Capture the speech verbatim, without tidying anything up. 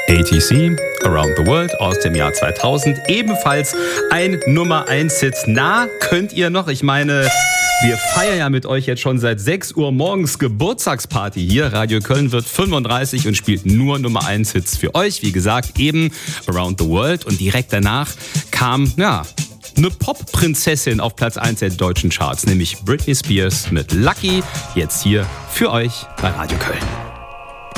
A T C, Around the World aus dem Jahr zweitausend. Ebenfalls ein Nummer eins Hit. Na, könnt ihr noch? Ich meine, wir feiern ja mit euch jetzt schon seit sechs Uhr morgens Geburtstagsparty hier. Radio Köln wird fünfunddreißig und spielt nur Nummer eins Hits für euch. Wie gesagt, eben Around the World. Und direkt danach kam, ja, eine Pop-Prinzessin auf Platz eins der deutschen Charts, nämlich Britney Spears mit Lucky. Jetzt hier für euch bei Radio Köln.